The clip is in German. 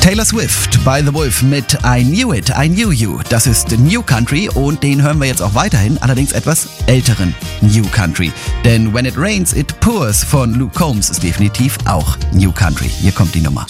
Taylor Swift by The Wolf mit I Knew It, I Knew You. Das ist New Country und den hören wir jetzt auch weiterhin, allerdings etwas älteren New Country. Denn When It Rains, It Pours von Luke Combs ist definitiv auch New Country. Hier kommt die Nummer.